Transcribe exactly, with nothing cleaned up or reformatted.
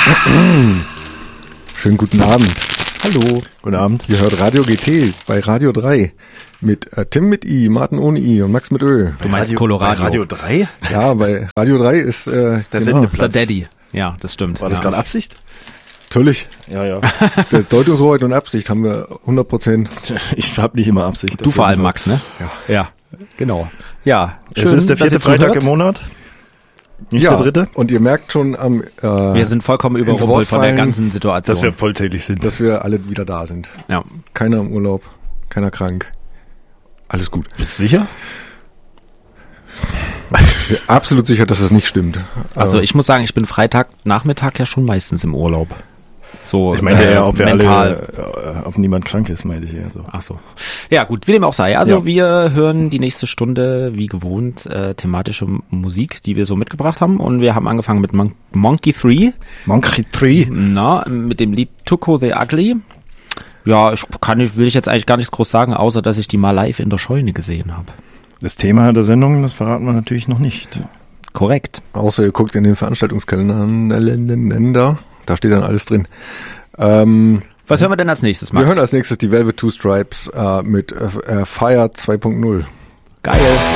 Schönen guten Abend. Hallo. Guten Abend. Ihr hört Radio G T bei Radio drei mit äh, Tim mit I, Martin ohne I und Max mit Ö. Du meinst Radio, Coloradio? Radio drei? Ja, bei Radio drei ist äh, der genau. Sendeplatz. Der Daddy. Ja, das stimmt. War das ja. gerade Absicht? Natürlich. Ja, ja. Der Deutungshoheit und Absicht haben wir hundert Prozent. Ich habe nicht immer Absicht. Du vor allem, Max, ne? Ja. Ja, genau. Ja, schön, es ist der vierte Freitag im Monat. Nicht ja, der dritte. Und ihr merkt schon am... Äh, wir sind vollkommen überrumpelt von der ganzen Situation. Dass wir vollzählig sind. Dass wir alle wieder da sind. Ja. Keiner im Urlaub, keiner krank. Alles gut. Bist du sicher? Ich bin absolut sicher, dass es nicht stimmt. Also ich muss sagen, ich bin Freitagnachmittag ja schon meistens im Urlaub. So, ich meine äh, ja, ob wir mental. alle, äh, ob niemand krank ist, meine ich eher so. Ach so. Ja gut, wie dem auch sei. Also ja. wir hören die nächste Stunde, wie gewohnt, äh, thematische Musik, die wir so mitgebracht haben. Und wir haben angefangen mit Mon- Monkey Three. Monkey Three? Na, mit dem Lied Tuco the Ugly. Ja, ich kann, will ich jetzt eigentlich gar nichts groß sagen, außer dass ich die mal live in der Scheune gesehen habe. Das Thema der Sendung, das verraten wir natürlich noch nicht. Korrekt. Außer ihr guckt in den Veranstaltungskalender, da steht dann alles drin. Ähm, Was hören wir denn als nächstes, Max? Wir hören als nächstes die Velvet Two Stripes äh, mit äh, Fire zwei Punkt null. Geil.